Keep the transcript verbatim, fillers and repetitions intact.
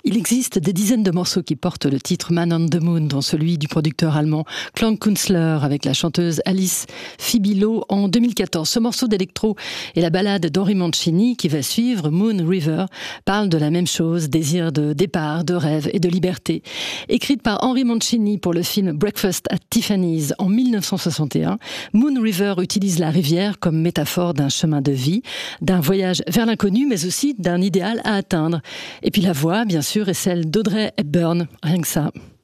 Il existe des dizaines de morceaux qui portent le titre Man on the Moon, dont celui du producteur allemand Klangkünstler avec la chanteuse Alice Fibilo en deux mille quatorze. Ce morceau d'électro et la ballade d'Henri Mancini qui va suivre, Moon River, parle de la même chose, désir de départ, de rêve et de liberté. Écrite par Henri Mancini pour le film Breakfast at Tiffany's en mille neuf cent soixante et un, Moon River utilise la rivière comme métaphore d'un chemin de vie, d'un voyage vers l'inconnu, mais aussi d'un idéal à atteindre. Et puis la voix, bien sûr, est celle d'Audrey Hepburn, rien que ça.